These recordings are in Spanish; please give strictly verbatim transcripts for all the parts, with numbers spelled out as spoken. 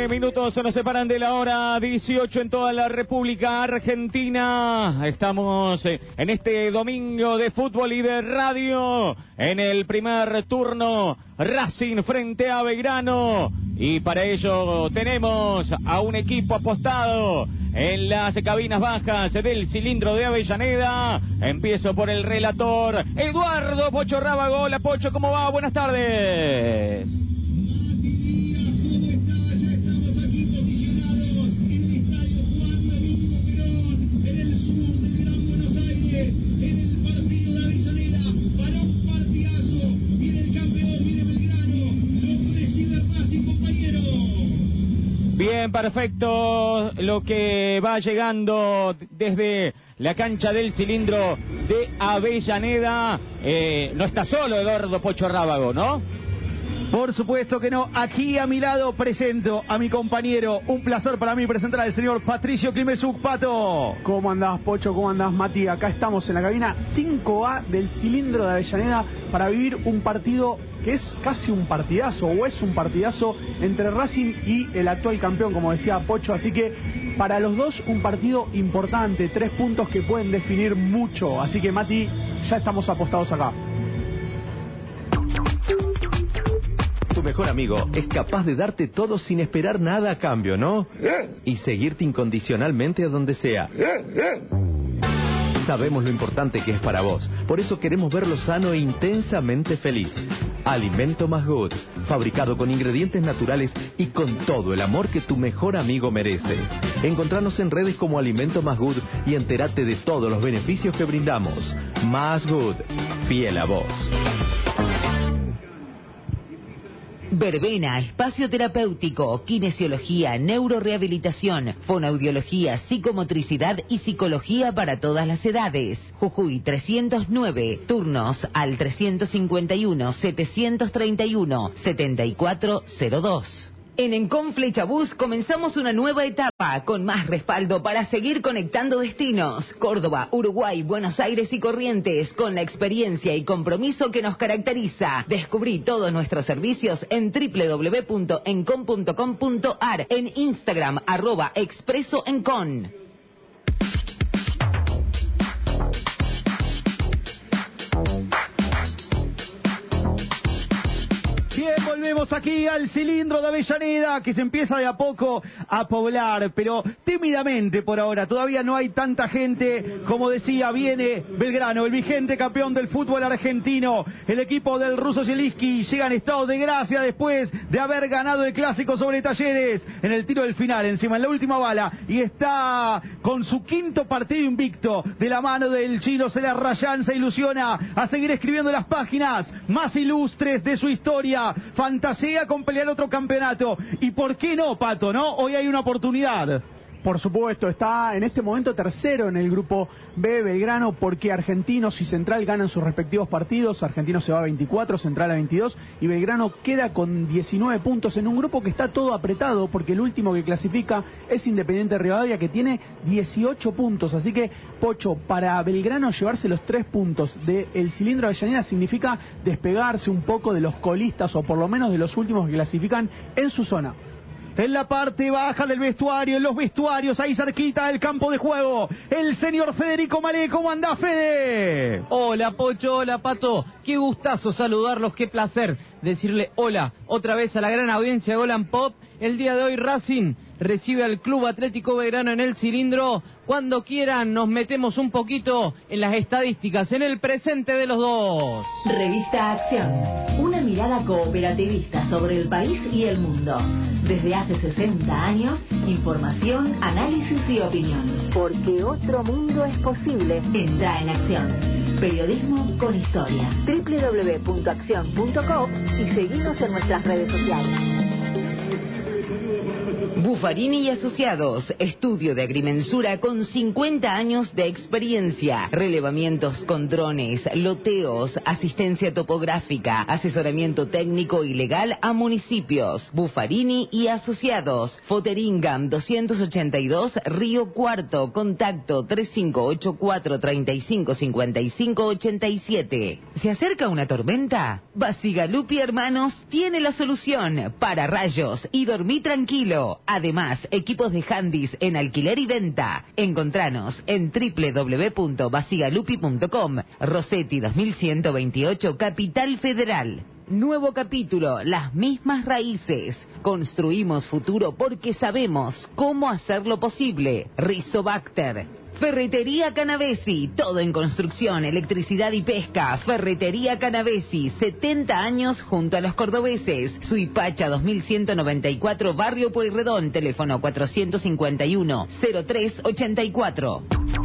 nueve minutos se nos separan de la hora dieciocho en toda la República Argentina. Estamos en este domingo de fútbol y de radio. En el primer turno, Racing frente a Belgrano. Y para ello tenemos a un equipo apostado en las cabinas bajas del cilindro de Avellaneda. Empiezo por el relator, Eduardo Pocho Rábago. Hola Pocho, ¿cómo va? Buenas tardes. Bien, perfecto, lo que va llegando desde la cancha del cilindro de Avellaneda. Eh, no está solo Eduardo Pocho Rábago, ¿no? Por supuesto que no. Aquí a mi lado presento a mi compañero. Un placer para mí presentar al señor Patricio Climesuk. Pato. ¿Cómo andás, Pocho? ¿Cómo andás, Mati? Acá estamos en la cabina cinco A del cilindro de Avellaneda para vivir un partido que es casi un partidazo, o es un partidazo entre Racing y el actual campeón, como decía Pocho. Así que para los dos un partido importante, tres puntos que pueden definir mucho. Así que, Mati, ya estamos apostados acá. Tu mejor amigo es capaz de darte todo sin esperar nada a cambio, ¿no? Y seguirte incondicionalmente a donde sea. Sabemos lo importante que es para vos, por eso queremos verlo sano e intensamente feliz. Alimento Más Good, fabricado con ingredientes naturales y con todo el amor que tu mejor amigo merece. Encontranos en redes como Alimento Más Good y entérate de todos los beneficios que brindamos. Más Good, fiel a vos. Verbena, espacio terapéutico, kinesiología, neurorehabilitación, fonoaudiología, psicomotricidad y psicología para todas las edades. Jujuy trescientos nueve, turnos al trescientos cincuenta y uno, setecientos treinta y uno, setenta y cuatro cero dos. En Encon Flechabús comenzamos una nueva etapa con más respaldo para seguir conectando destinos. Córdoba, Uruguay, Buenos Aires y Corrientes, con la experiencia y compromiso que nos caracteriza. Descubrí todos nuestros servicios en doble u doble u doble u punto encon punto com punto ar, en Instagram, arroba expreso encon. Volvemos aquí al cilindro de Avellaneda, que se empieza de a poco a poblar, pero tímidamente por ahora. Todavía no hay tanta gente. Como decía, viene Belgrano, el vigente campeón del fútbol argentino. El equipo del ruso Zielinski llega en estado de gracia después de haber ganado el clásico sobre Talleres en el tiro del final, encima en la última bala, y está con su quinto partido invicto de la mano del chino Cela Rayán. Se ilusiona a seguir escribiendo las páginas más ilustres de su historia. Fantasea con pelear otro campeonato. ¿Y por qué no, Pato, no? Hoy hay una oportunidad. Por supuesto, está en este momento tercero en el grupo B Belgrano, porque Argentinos y Central ganan sus respectivos partidos. Argentinos se va a veinticuatro, Central a veintidós, y Belgrano queda con diecinueve puntos en un grupo que está todo apretado, porque el último que clasifica es Independiente Rivadavia, que tiene dieciocho puntos. Así que, Pocho, para Belgrano llevarse los tres puntos del cilindro de Avellaneda significa despegarse un poco de los colistas, o por lo menos de los últimos que clasifican en su zona. En la parte baja del vestuario, en los vestuarios, ahí cerquita del campo de juego, el señor Federico Malé. ¿Cómo anda, Fede? Hola, Pocho, hola, Pato. Qué gustazo saludarlos, qué placer decirle hola otra vez a la gran audiencia de Golan Pop. El día de hoy Racing recibe al Club Atlético Belgrano en el cilindro. Cuando quieran nos metemos un poquito en las estadísticas, en el presente de los dos. Revista Acción, una mirada cooperativista sobre el país y el mundo. Desde hace sesenta años, información, análisis y opinión. Porque otro mundo es posible. Entra en Acción. Periodismo con historia. doble u doble u doble u punto acción punto com y seguinos en nuestras redes sociales. Buffarini y Asociados, estudio de agrimensura con cincuenta años de experiencia, relevamientos con drones, loteos, asistencia topográfica, asesoramiento técnico y legal a municipios. Buffarini y Asociados, Foteringam doscientos ochenta y dos, Río Cuarto, contacto tres cinco ocho cuatro, treinta y cinco, cincuenta y cinco, ochenta y siete. ¿Se acerca una tormenta? Basigalupi Hermanos tiene la solución para rayos y dormir tranquilo. Además, equipos de handys en alquiler y venta. Encontranos en doble u doble u doble u punto basigalupi punto com. Rossetti dos mil ciento veintiocho, Capital Federal. Nuevo capítulo, las mismas raíces. Construimos futuro porque sabemos cómo hacerlo posible. Rizobacter. Ferretería Canavesi, todo en construcción, electricidad y pesca. Ferretería Canavesi, setenta años junto a los cordobeses. Suipacha dos mil ciento noventa y cuatro, Barrio Pueyrredón, teléfono cuatrocientos cincuenta y uno, cero tres ochenta y cuatro.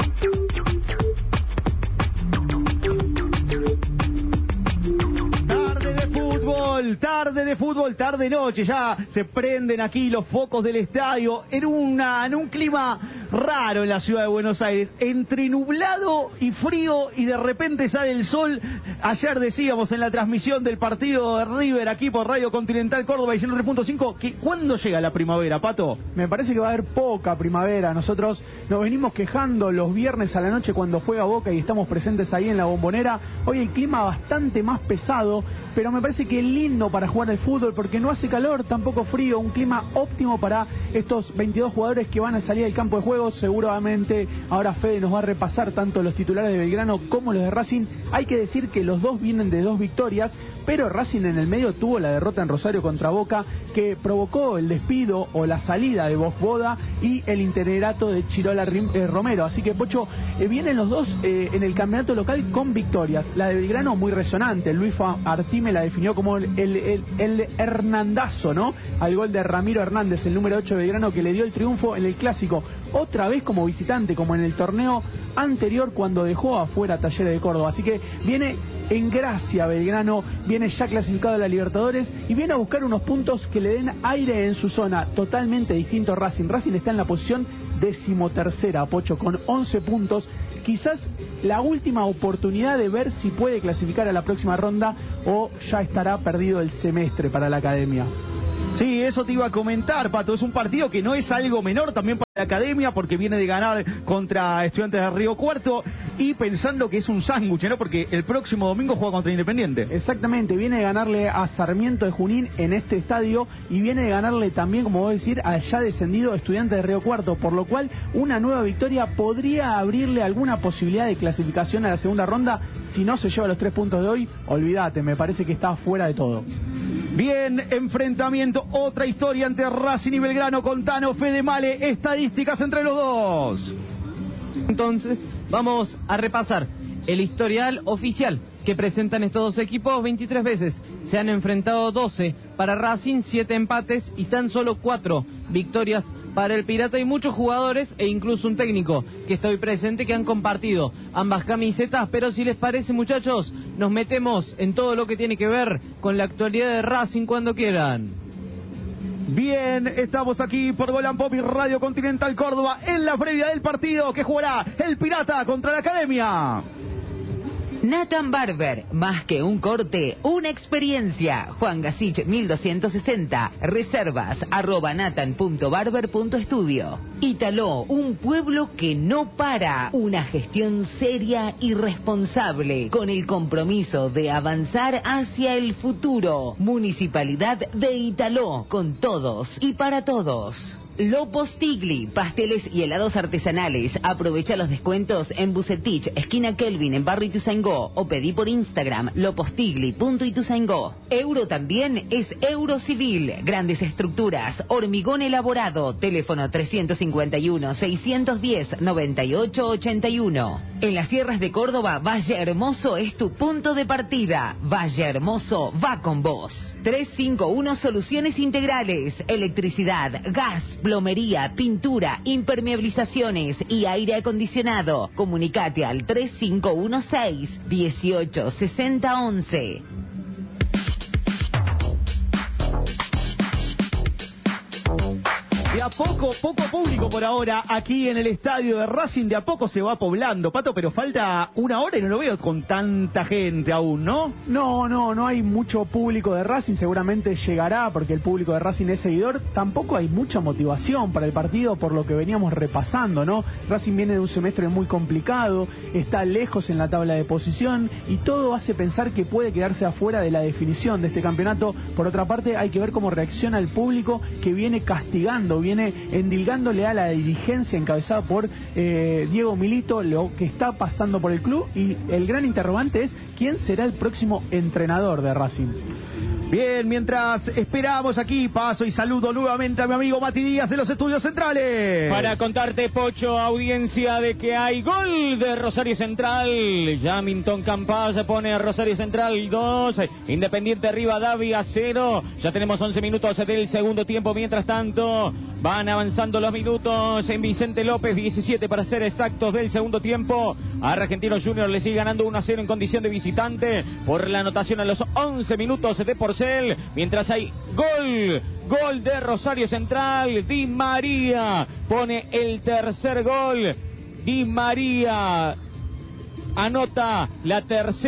Tarde de fútbol, tarde noche, ya se prenden aquí los focos del estadio en, una, en un clima raro en la ciudad de Buenos Aires, entre nublado y frío, y de repente sale el sol. Ayer decíamos en la transmisión del partido de River aquí por Radio Continental Córdoba y ciento tres punto cinco, que ¿cuándo llega la primavera, Pato? Me parece que va a haber poca primavera. Nosotros nos venimos quejando los viernes a la noche cuando juega Boca y estamos presentes ahí en la Bombonera. Hoy el clima bastante más pesado, pero me parece que es lindo para jugar al fútbol porque no hace calor, tampoco frío, un clima óptimo para estos veintidós jugadores que van a salir del campo de juego. Seguramente ahora Fede nos va a repasar tanto los titulares de Belgrano como los de Racing. Hay que decir que los dos vienen de dos victorias, pero Racing en el medio tuvo la derrota en Rosario contra Boca, que provocó el despido o la salida de Boda y el interiораto de Chirola eh, Romero. Así que, Pocho, eh, vienen los dos eh, en el campeonato local con victorias. La de Belgrano muy resonante. Luis Artime la definió como el, el, el, el Hernandazo, ¿no? Al gol de Ramiro Hernández, el número ocho de Belgrano, que le dio el triunfo en el Clásico. Otra vez como visitante, como en el torneo anterior cuando dejó afuera Talleres de Córdoba. Así que viene en gracia Belgrano, viene ya clasificado a la Libertadores y viene a buscar unos puntos que le den aire en su zona. Totalmente distinto a Racing. Racing está en la posición decimotercera, Pocho, con once puntos. Quizás la última oportunidad de ver si puede clasificar a la próxima ronda o ya estará perdido el semestre para la academia. Sí, eso te iba a comentar, Pato. Es un partido que no es algo menor también para la academia, porque viene de ganar contra Estudiantes de Río Cuarto y pensando que es un sándwich, ¿no? Porque el próximo domingo juega contra Independiente. Exactamente, viene de ganarle a Sarmiento de Junín en este estadio y viene de ganarle también, como voy a decir, al ya descendido Estudiantes de Río Cuarto, por lo cual una nueva victoria podría abrirle alguna posibilidad de clasificación a la segunda ronda. Si no se lleva los tres puntos de hoy, olvídate, me parece que está fuera de todo. Bien, enfrentamiento, otra historia entre Racing y Belgrano. Contanos, Fede Male, estadísticas entre los dos. Entonces, vamos a repasar el historial oficial que presentan estos dos equipos. Veintitrés veces se han enfrentado, doce para Racing, siete empates y tan solo cuatro victorias para el Pirata. Hay muchos jugadores e incluso un técnico que está hoy presente que han compartido ambas camisetas, pero si les parece, muchachos, nos metemos en todo lo que tiene que ver con la actualidad de Racing cuando quieran. Bien, estamos aquí por Golan Pop y Radio Continental Córdoba en la previa del partido que jugará el Pirata contra la Academia. Nathan Barber, más que un corte, una experiencia. Juan Gasich mil doscientos sesenta, reservas arroba nathan punto barber punto estudio. Italó, un pueblo que no para, una gestión seria y responsable, con el compromiso de avanzar hacia el futuro. Municipalidad de Italó, con todos y para todos. Lopos Tigli, pasteles y helados artesanales. Aprovecha los descuentos en Bucetich, esquina Kelvin, en Barrio Ituzaingó, o pedí por Instagram lopostigli punto ituzaingó. Euro también es Eurocivil, grandes estructuras, hormigón elaborado, teléfono trescientos cincuenta y uno, seiscientos diez, noventa y ocho ochenta y uno. En las sierras de Córdoba, Valle Hermoso es tu punto de partida. Valle Hermoso va con vos. trescientos cincuenta y uno Soluciones Integrales, electricidad, gas, plomería, pintura, impermeabilizaciones y aire acondicionado. Comunicate al tres cinco uno seis, dieciocho sesenta once. De a poco, poco público por ahora aquí en el estadio de Racing, de a poco se va poblando, Pato, pero falta una hora y no lo veo con tanta gente aún, ¿no? No, no, no hay mucho público de Racing, seguramente llegará porque el público de Racing es seguidor. Tampoco hay mucha motivación para el partido por lo que veníamos repasando, ¿no? Racing viene de un semestre muy complicado, está lejos en la tabla de posición y todo hace pensar que puede quedarse afuera de la definición de este campeonato. Por otra parte, hay que ver cómo reacciona el público que viene castigando, viene endilgándole a la dirigencia encabezada por eh, Diego Milito lo que está pasando por el club, y el gran interrogante es quién será el próximo entrenador de Racing. Bien, mientras esperamos aquí, paso y saludo nuevamente a mi amigo Mati Díaz de los Estudios Centrales. Para contarte, Pocho, audiencia, de que hay gol de Rosario Central. Yamilton Campas pone a Rosario Central dos, Independiente Rivadavia cero. Ya tenemos once minutos del segundo tiempo. Mientras tanto, van avanzando los minutos en Vicente López, diecisiete para ser exactos del segundo tiempo. A Argentinos Juniors le sigue ganando uno a cero en condición de visitante por la anotación a los once minutos de Porcel. Mientras hay gol, gol de Rosario Central. Di María pone el tercer gol. Di María anota la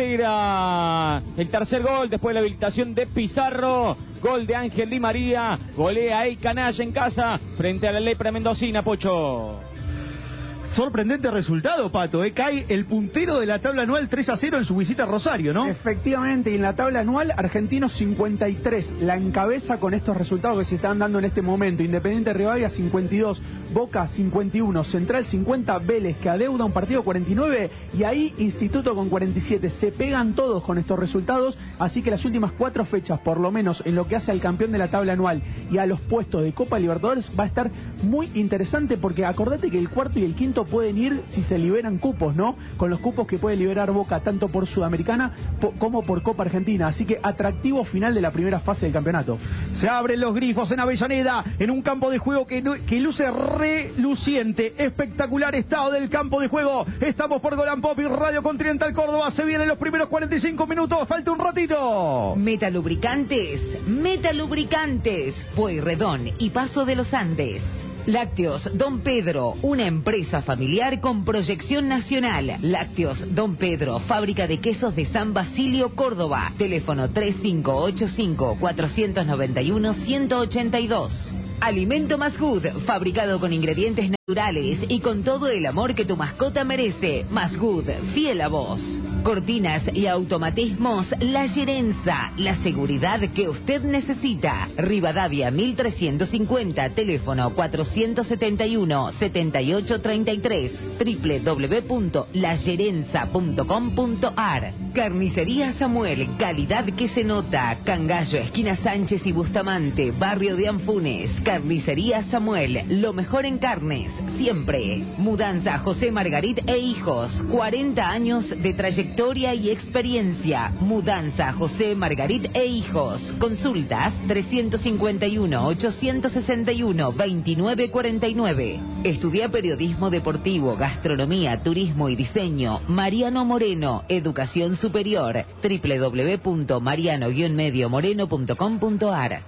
tercera, el tercer gol después de la habilitación de Pizarro. Gol de Ángel Di María. Golea el Canalla en casa frente a la Lepra Mendocina, Pocho. Sorprendente resultado, Pato, ¿eh? Cae el puntero de la tabla anual tres a cero en su visita a Rosario, ¿no? Efectivamente, y en la tabla anual, Argentinos cincuenta y tres, la encabeza con estos resultados que se están dando en este momento. Independiente Rivadavia cincuenta y dos, Boca cincuenta y uno, Central cincuenta, Vélez que adeuda un partido cuarenta y nueve, y ahí Instituto con cuarenta y siete. Se pegan todos con estos resultados, así que las últimas cuatro fechas, por lo menos en lo que hace al campeón de la tabla anual y a los puestos de Copa Libertadores, va a estar muy interesante, porque acordate que el cuarto y el quinto pueden ir si se liberan cupos, ¿no? Con los cupos que puede liberar Boca tanto por Sudamericana po como por Copa Argentina. Así que atractivo final de la primera fase del campeonato. Se abren los grifos en Avellaneda, en un campo de juego que, que luce reluciente. Espectacular estado del campo de juego. Estamos por Golan Pop y Radio Continental Córdoba. Se vienen los primeros cuarenta y cinco minutos. Falta un ratito. Metalubricantes, Metalubricantes, Pueyrredón y Paso de los Andes. Lácteos Don Pedro, una empresa familiar con proyección nacional. Lácteos Don Pedro, fábrica de quesos de San Basilio, Córdoba. Teléfono tres cinco ocho cinco, cuatro nueve uno, uno ocho dos. Alimento Masgood, fabricado con ingredientes naturales y con todo el amor que tu mascota merece. Masgood, fiel a vos. Cortinas y automatismos La Gerenza, la seguridad que usted necesita. Rivadavia mil trescientos cincuenta, teléfono cuatro siete uno, siete ocho tres tres, doble u doble u doble u punto la gerenza punto com punto a r. Carnicería Samuel, calidad que se nota. Cangallo, esquina Sánchez y Bustamante, barrio de Anfunes. Carnicería Samuel, lo mejor en carnes, siempre. Mudanza José Margarit e Hijos, cuarenta años de trayectoria y experiencia. Mudanza José Margarit e Hijos. Consultas trescientos cincuenta y uno, ochocientos sesenta y uno, veintinueve cuarenta y nueve. Estudia periodismo deportivo, gastronomía, turismo y diseño. Mariano Moreno, educación superior. doble u doble u doble u punto mariano guion medio moreno punto com punto a r.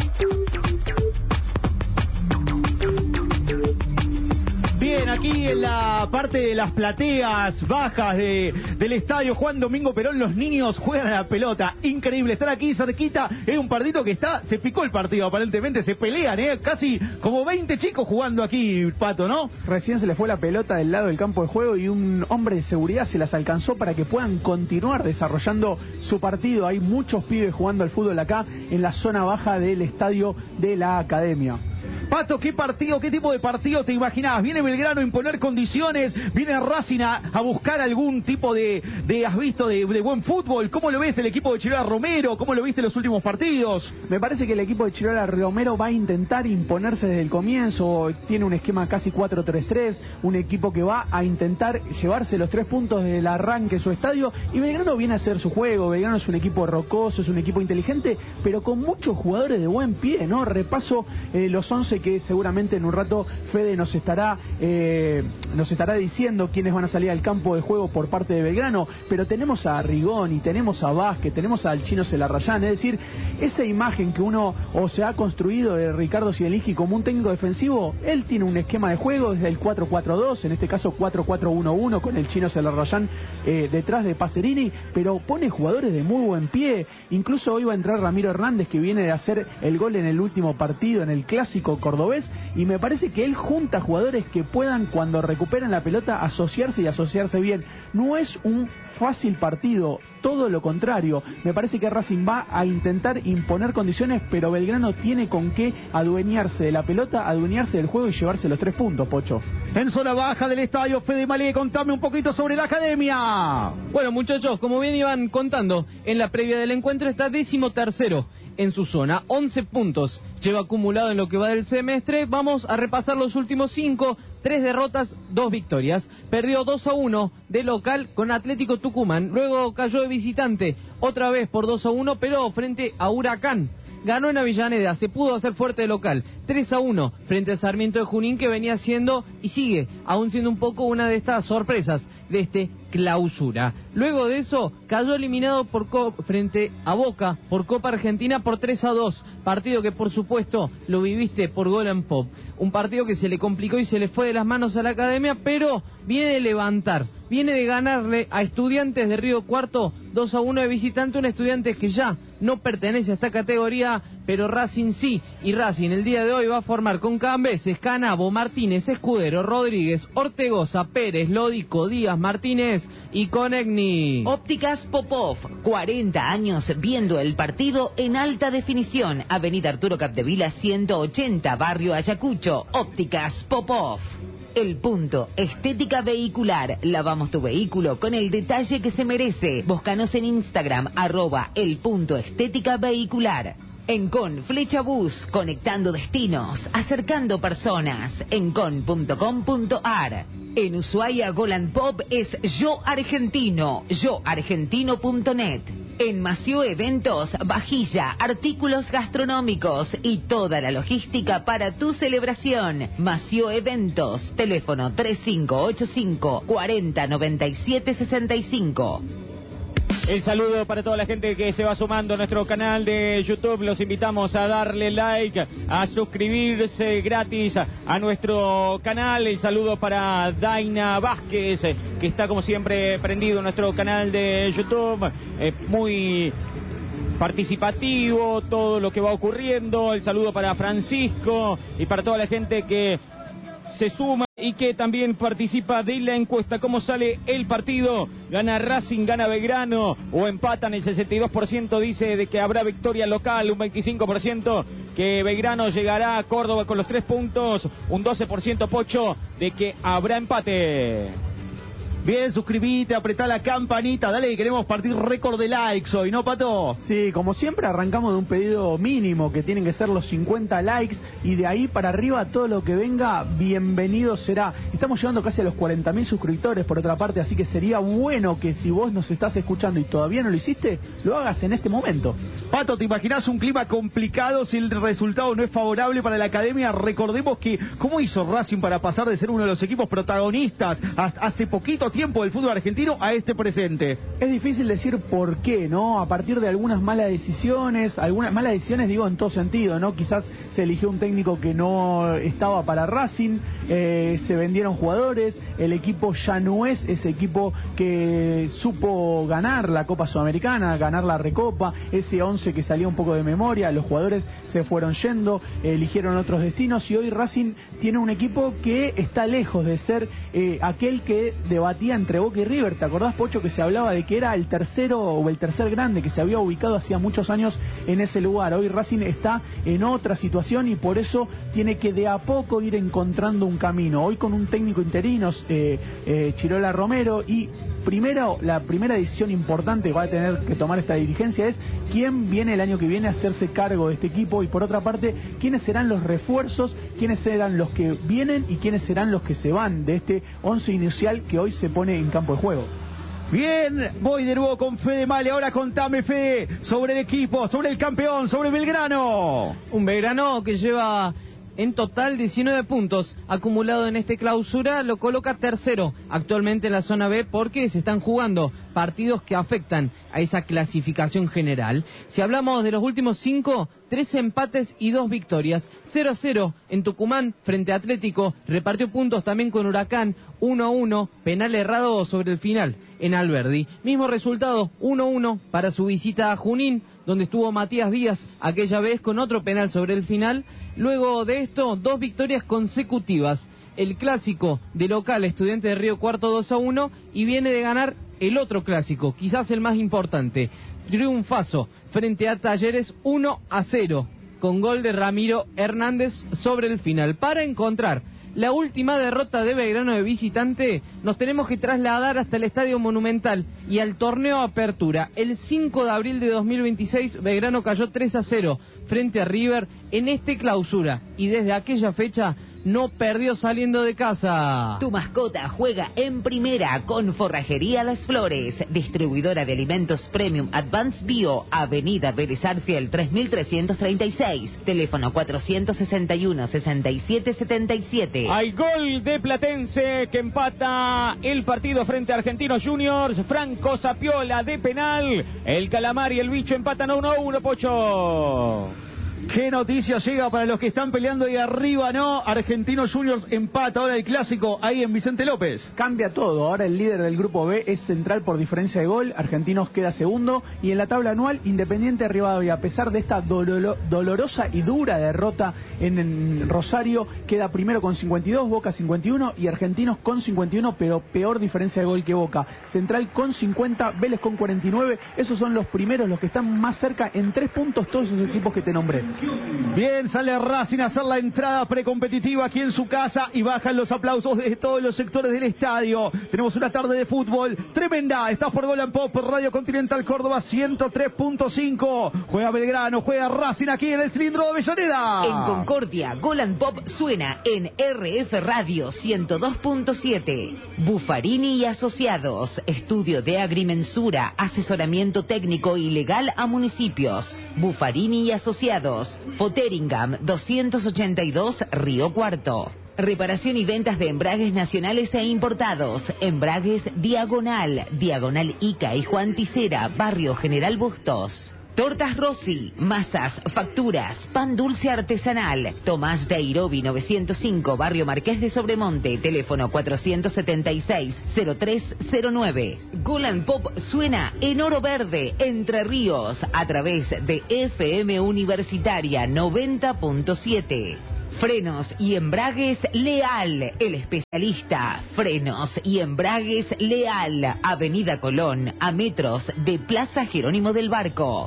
Bien, aquí en la parte de las plateas bajas de, del estadio Juan Domingo Perón, los niños juegan a la pelota. Increíble, estar aquí cerquita. Es un partidito que está, se picó el partido aparentemente, se pelean, ¿eh? Casi como veinte chicos jugando aquí, Pato, ¿no? Recién se le fue la pelota del lado del campo de juego y un hombre de seguridad se las alcanzó para que puedan continuar desarrollando su partido. Hay muchos pibes jugando al fútbol acá en la zona baja del estadio de la Academia. Pato, ¿qué partido, qué tipo de partido te imaginabas? ¿Viene Belgrano a imponer condiciones? ¿Viene Racing a, a buscar algún tipo de, de has visto, de, de buen fútbol? ¿Cómo lo ves el equipo de Chirola Romero? ¿Cómo lo viste en los últimos partidos? Me parece que el equipo de Chirola Romero va a intentar imponerse desde el comienzo. Tiene un esquema casi cuatro tres tres, un equipo que va a intentar llevarse los tres puntos del arranque de su estadio. Y Belgrano viene a hacer su juego. Belgrano es un equipo rocoso, es un equipo inteligente, pero con muchos jugadores de buen pie, ¿no? Repaso eh, los once que seguramente en un rato Fede nos estará eh, nos estará diciendo quiénes van a salir al campo de juego por parte de Belgrano, pero tenemos a Rigoni, tenemos a Vázquez, tenemos al Chino Celarrayán, es decir, esa imagen que uno o se ha construido de Ricardo Zielinski como un técnico defensivo, él tiene un esquema de juego desde el cuatro cuatro dos, en este caso cuatro cuatro uno uno, con el Chino Celarrayán eh, detrás de Pacerini, pero pone jugadores de muy buen pie. Incluso hoy va a entrar Ramiro Hernández, que viene de hacer el gol en el último partido, en el clásico cordobés, y me parece que él junta jugadores que puedan, cuando recuperen la pelota, asociarse y asociarse bien. No es un fácil partido, todo lo contrario. Me parece que Racing va a intentar imponer condiciones, pero Belgrano tiene con qué adueñarse de la pelota, adueñarse del juego y llevarse los tres puntos, Pocho. En zona baja del estadio, Fede Malé, contame un poquito sobre la academia. Bueno, muchachos, como bien iban contando, en la previa del encuentro está décimo tercero en su zona, once puntos lleva acumulado en lo que va del semestre. Vamos a repasar los últimos cinco, tres derrotas, dos victorias. Perdió dos a uno de local con Atlético Tucumán, luego cayó de visitante otra vez por dos a uno, pero frente a Huracán. Ganó en Avellaneda, se pudo hacer fuerte de local, tres a uno frente a Sarmiento de Junín, que venía siendo y sigue aún siendo un poco una de estas sorpresas de este clausura. Luego de eso cayó eliminado por Co- frente a Boca por Copa Argentina por tres a dos, partido que por supuesto lo viviste por Golan Pop, un partido que se le complicó y se le fue de las manos a la academia, pero viene de levantar, viene de ganarle a Estudiantes de Río Cuarto dos a uno de visitante, un Estudiantes que ya no pertenece a esta categoría, pero Racing sí, y Racing el día de hoy va a formar con Cambeses, Canabo, Martínez, Escudero, Rodríguez, Ortegoza, Pérez, Lodico, Díaz, Martínez y Conegni. Ópticas Popov, cuarenta años viendo el partido en alta definición. Avenida Arturo Capdevila ciento ochenta, Barrio Ayacucho. Ópticas Popov. El Punto, estética vehicular. Lavamos tu vehículo con el detalle que se merece. Búscanos en Instagram, arroba El Punto Estética Vehicular. Encon Flecha Bus, conectando destinos, acercando personas. Encon punto com punto ar. En Ushuaia, Golan Pop es Yo Argentino, yo argentino punto net. En Mació Eventos, vajilla, artículos gastronómicos y toda la logística para tu celebración. Mació Eventos, teléfono tres cinco ocho cinco, cuarenta noventa y siete sesenta y cinco. El saludo para toda la gente que se va sumando a nuestro canal de YouTube. Los invitamos a darle like, a suscribirse gratis a nuestro canal. El saludo para Daina Vázquez, que está como siempre prendido en nuestro canal de YouTube. Eh, muy participativo todo lo que va ocurriendo. El saludo para Francisco y para toda la gente que se suma y que también participa de la encuesta. ¿Cómo sale el partido? ¿Gana Racing, gana Belgrano o empatan? El sesenta y dos por ciento dice de que habrá victoria local, un veinticinco por ciento que Belgrano llegará a Córdoba con los tres puntos, un doce por ciento Pocho de que habrá empate. Bien, suscribite, apretá la campanita, dale que queremos partir récord de likes hoy, ¿no, Pato? Sí, como siempre arrancamos de un pedido mínimo, que tienen que ser los cincuenta likes, y de ahí para arriba todo lo que venga, bienvenido será. Estamos llegando casi a los cuarenta mil suscriptores por otra parte, así que sería bueno que si vos nos estás escuchando y todavía no lo hiciste, lo hagas en este momento. Pato, ¿te imaginás un clima complicado si el resultado no es favorable para la academia? Recordemos que, ¿cómo hizo Racing para pasar de ser uno de los equipos protagonistas hace poquito tiempo del fútbol argentino a este presente? Es difícil decir por qué, ¿no? A partir de algunas malas decisiones, algunas malas decisiones digo en todo sentido, ¿no? Quizás se eligió un técnico que no estaba para Racing, eh, se vendieron jugadores, el equipo ya no es ese equipo que supo ganar la Copa Sudamericana, ganar la Recopa, ese once que salía un poco de memoria, los jugadores se fueron yendo, eligieron otros destinos y hoy Racing tiene un equipo que está lejos de ser eh, aquel que debatía entre Boca y River. ¿Te acordás, Pocho, que se hablaba de que era el tercero o el tercer grande, que se había ubicado hacía muchos años en ese lugar? Hoy Racing está en otra situación y por eso tiene que de a poco ir encontrando un camino. Hoy con un técnico interino, eh, eh, Chirola Romero, y primero, la primera decisión importante que va a tener que tomar esta dirigencia es quién viene el año que viene a hacerse cargo de este equipo, y por otra parte, quiénes serán los refuerzos, quiénes serán los que vienen y quiénes serán los que se van de este once inicial que hoy se pone en campo de juego. Bien, voy de nuevo con Fede Male. Ahora contame, Fede, sobre el equipo, sobre el campeón, sobre Belgrano. Un Belgrano que lleva En total, diecinueve puntos acumulado en este clausura, lo coloca tercero actualmente en la zona B porque se están jugando partidos que afectan a esa clasificación general. Si hablamos de los últimos cinco, tres empates y dos victorias. cero a cero en Tucumán frente a Atlético, repartió puntos también con Huracán, uno a uno, penal errado sobre el final en Alberdi. Mismo resultado, uno a uno para su visita a Junín, donde estuvo Matías Díaz aquella vez con otro penal sobre el final. Luego de esto, dos victorias consecutivas. El clásico de local, Estudiante de Río Cuarto dos a uno, y viene de ganar el otro clásico, quizás el más importante, triunfazo frente a Talleres uno a cero, con gol de Ramiro Hernández sobre el final. Para encontrar la última derrota de Belgrano de visitante, nos tenemos que trasladar hasta el Estadio Monumental y al torneo Apertura. El cinco de abril de dos mil veintiséis, Belgrano cayó tres a cero frente a River en este clausura, y desde aquella fecha no perdió saliendo de casa. Tu mascota juega en primera con Forrajería Las Flores, distribuidora de alimentos Premium Advanced Bio, Avenida Vélez Arfiel tres mil trescientos treinta y seis, teléfono cuatrocientos sesenta y uno, sesenta y siete setenta y siete. Hay gol de Platense que empata el partido frente a Argentinos Juniors. Franco Sapiola de penal. El Calamar y el Bicho empatan uno a uno, Pocho. ¿Qué noticia llega para los que están peleando ahí arriba, no? Argentinos Juniors empata ahora el clásico ahí en Vicente López. Cambia todo, ahora el líder del grupo B es Central por diferencia de gol, Argentinos queda segundo, y en la tabla anual, Independiente Rivadavia, a pesar de esta doloro, dolorosa y dura derrota en, en Rosario, queda primero con cincuenta y dos, Boca cincuenta y uno, y Argentinos con cincuenta y uno, pero peor diferencia de gol que Boca. Central con cincuenta, Vélez con cuarenta y nueve, esos son los primeros, los que están más cerca en tres puntos, todos esos equipos que te nombré. Bien, sale Racing a hacer la entrada precompetitiva aquí en su casa y bajan los aplausos de todos los sectores del estadio. Tenemos una tarde de fútbol tremenda. Estás por Golan Pop, Radio Continental Córdoba ciento tres punto cinco. Juega Belgrano, juega Racing aquí en el cilindro de Avellaneda. En Concordia, Golan Pop suena en R F Radio ciento dos punto siete. Buffarini y Asociados, estudio de agrimensura, asesoramiento técnico y legal a municipios. Buffarini y Asociados, Foteringam doscientos ochenta y dos, Río Cuarto. Reparación y ventas de embragues nacionales e importados. Embragues Diagonal, Diagonal Ica y Juan Ticera, Barrio General Bustos. Tortas Rossi, masas, facturas, pan dulce artesanal. Tomás de Airobi novecientos cinco, Barrio Marqués de Sobremonte, teléfono cuatrocientos setenta y seis, cero tres cero nueve. Golan Pop suena en Oro Verde, Entre Ríos, a través de F M Universitaria noventa punto siete. Frenos y embragues Leal, el especialista. Frenos y embragues Leal, Avenida Colón, a metros de Plaza Jerónimo del Barco.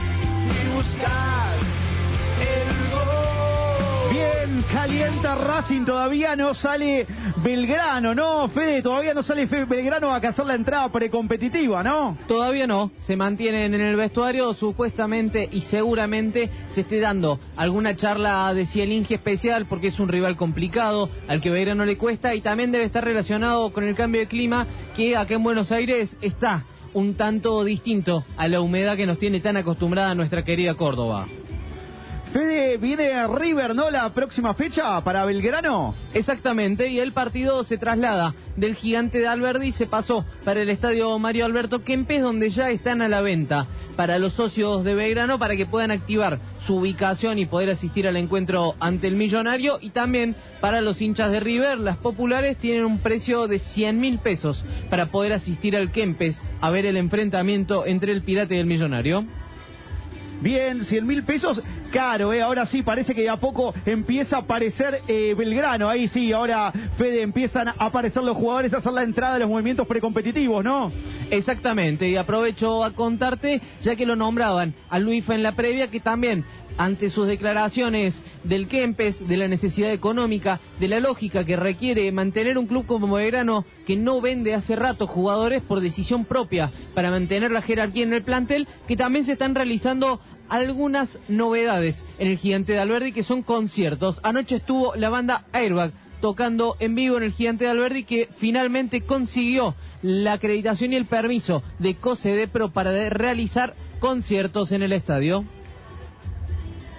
Bien, calienta Racing, todavía no sale Belgrano, ¿no, Fede? Todavía no sale Belgrano a hacer la entrada precompetitiva, ¿no? Todavía no, se mantienen en el vestuario, supuestamente y seguramente se esté dando alguna charla de Cielinski especial porque es un rival complicado, al que Belgrano le cuesta, y también debe estar relacionado con el cambio de clima que acá en Buenos Aires está un tanto distinto a la humedad que nos tiene tan acostumbrada nuestra querida Córdoba. Fede, viene River, ¿no? La próxima fecha para Belgrano. Exactamente, y el partido se traslada del Gigante de Alberdi, se pasó para el estadio Mario Alberto Kempes, donde ya están a la venta para los socios de Belgrano para que puedan activar su ubicación y poder asistir al encuentro ante el Millonario, y también para los hinchas de River, las populares tienen un precio de cien mil pesos para poder asistir al Kempes a ver el enfrentamiento entre el Pirata y el Millonario. Bien, cien mil pesos, caro, ¿eh? Ahora sí, parece que de a poco empieza a aparecer eh, Belgrano. Ahí sí, ahora, Fede, empiezan a aparecer los jugadores a hacer la entrada de los movimientos precompetitivos, ¿no? Exactamente, y aprovecho a contarte, ya que lo nombraban a Luifa en la previa, que también, ante sus declaraciones del Kempes, de la necesidad económica, de la lógica que requiere mantener un club como Belgrano, que no vende hace rato jugadores por decisión propia para mantener la jerarquía en el plantel, que también se están realizando algunas novedades en el Gigante de Alberdi, que son conciertos. Anoche estuvo la banda Airbag tocando en vivo en el Gigante de Alberdi, que finalmente consiguió la acreditación y el permiso de COSEDEPRO para realizar conciertos en el estadio.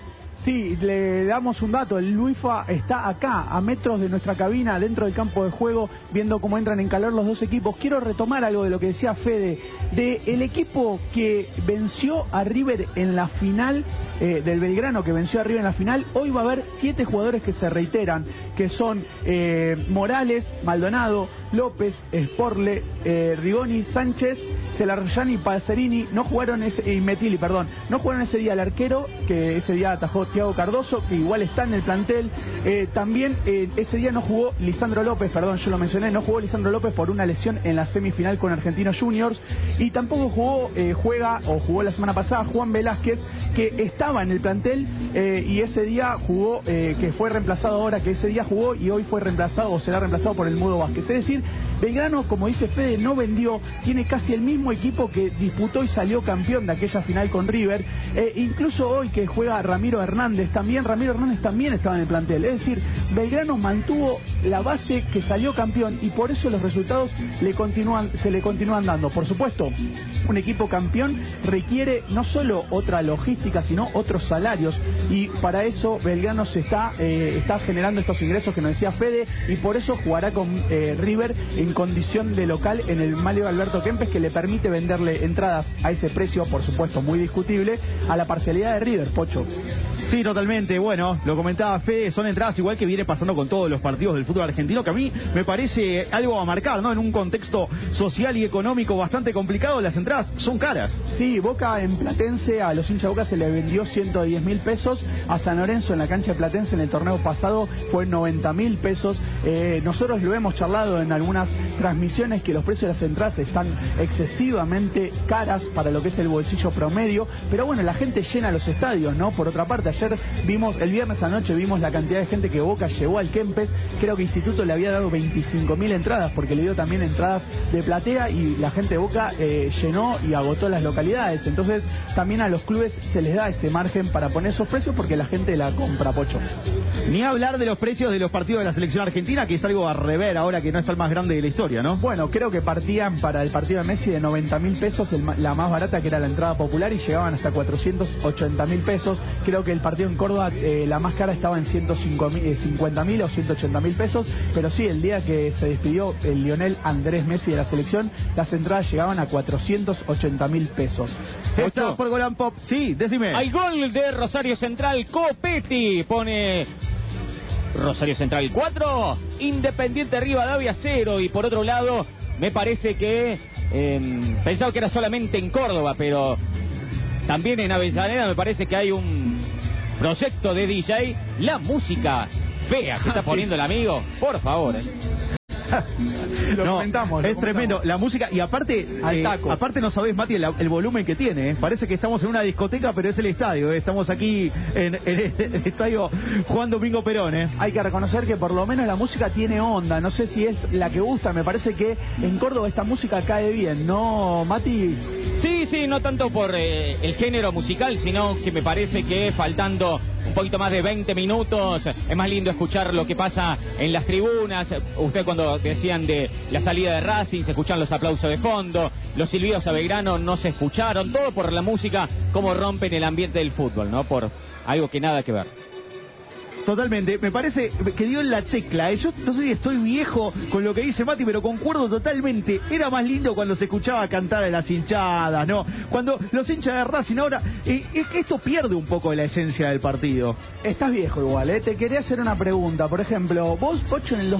Sí, le damos un dato. El Luifa está acá, a metros de nuestra cabina, dentro del campo de juego, viendo cómo entran en calor los dos equipos. Quiero retomar algo de lo que decía Fede, de el equipo que venció a River en la final, eh, del Belgrano, que venció a River en la final. Hoy va a haber siete jugadores que se reiteran, que son eh, Morales, Maldonado, López, Sporle, eh, Rigoni, Sánchez, Celarayani, Palcerini. No jugaron ese, y Metili, perdón, no jugaron ese día el arquero, que ese día atajó Thiago Cardoso, que igual está en el plantel. Eh, también eh, ese día no jugó Lisandro López, perdón, yo lo mencioné, no jugó Lisandro López por una lesión en la semifinal con Argentinos Juniors, y tampoco jugó, eh, juega, o jugó la semana pasada, Juan Velázquez, que estaba en el plantel, eh, y ese día jugó, eh, que fue reemplazado ahora, que ese día jugó y hoy fue reemplazado, o será reemplazado por el Mudo Vázquez. Es decir, Belgrano, como dice Fede, no vendió, tiene casi el mismo equipo que disputó y salió campeón de aquella final con River. Eh, incluso hoy que juega Ramiro Hernández, también Ramiro Hernández también estaba en el plantel. Es decir, Belgrano mantuvo la base que salió campeón y por eso los resultados le continúan, se le continúan dando. Por supuesto, un equipo campeón requiere no solo otra logística, sino otros salarios, y para eso Belgrano se está, eh, está generando estos ingresos que nos decía Fede, y por eso jugará con eh, River en condición de local en el Mario Alberto Kempes, que le permite venderle entradas a ese precio, por supuesto muy discutible, a la parcialidad de River, Pocho. Sí, totalmente. Bueno, lo comentaba Fede, son entradas igual que viene pasando con todos los partidos del fútbol argentino, que a mí me parece algo a marcar, ¿no? En un contexto social y económico bastante complicado, las entradas son caras. Sí, Boca en Platense, a los hinchas de Boca se le vendió ciento diez mil pesos, a San Lorenzo en la cancha de Platense en el torneo pasado fue noventa mil pesos. Eh, nosotros lo hemos charlado en algunas transmisiones, que los precios de las entradas están excesivamente caras para lo que es el bolsillo promedio, pero bueno, la gente llena los estadios, ¿no? Por otra parte, ayer vimos, el viernes anoche vimos la cantidad de gente que Boca llevó al Kempes. Creo que Instituto le había dado veinticinco mil entradas, porque le dio también entradas de platea, y la gente de Boca eh, llenó y agotó las localidades. Entonces también a los clubes se les da ese margen para poner esos precios, porque la gente la compra, Pocho. Ni hablar de los precios de los partidos de la selección argentina, que es algo a rever ahora que no está el más grande de la historia, ¿no? Bueno, creo que partían para el partido de Messi de noventa mil pesos, el, la más barata, que era la entrada popular, y llegaban hasta cuatrocientos ochenta mil pesos. Creo que el partido en Córdoba, eh, la más cara estaba en ciento cincuenta mil o ciento ochenta mil pesos, pero sí, el día que se despidió el Lionel Andrés Messi de la selección, las entradas llegaban a cuatrocientos ochenta mil pesos. Está por Golan Pop. Sí, decime. Hay gol de Rosario Central, Copetti pone Rosario Central cuatro, Independiente Rivadavia cero, y por otro lado, me parece que eh, pensaba que era solamente en Córdoba, pero también en Avellaneda me parece que hay un proyecto de D J. La música fea que está poniendo el amigo, por favor. Eh. lo no, comentamos. Lo es comentamos. Tremendo. La música, y aparte, Al eh, taco. aparte no sabés, Mati, el, el volumen que tiene. ¿eh? Parece que estamos en una discoteca, pero es el estadio. ¿eh? Estamos aquí en, en este, el estadio Juan Domingo Perón. ¿eh? Hay que reconocer que por lo menos la música tiene onda. No sé si es la que gusta. Me parece que en Córdoba esta música cae bien, ¿no, Mati? Sí, sí, no tanto por eh, el género musical, sino que me parece que faltando un poquito más de veinte minutos es más lindo escuchar lo que pasa en las tribunas. Usted cuando decían de la salida de Racing, se escuchan los aplausos de fondo, los silbidos a Belgrano no se escucharon, todo por la música, como rompen el ambiente del fútbol, ¿no? Por algo que nada que ver. Totalmente, me parece que dio en la tecla. ¿eh? Yo no sé si estoy viejo con lo que dice Mati, pero concuerdo totalmente. Era más lindo cuando se escuchaba cantar a las hinchadas, ¿no? Cuando los hinchas de Racing ahora, eh, esto pierde un poco de la esencia del partido. Estás viejo igual, ¿eh? Te quería hacer una pregunta. Por ejemplo, vos, Pocho, en el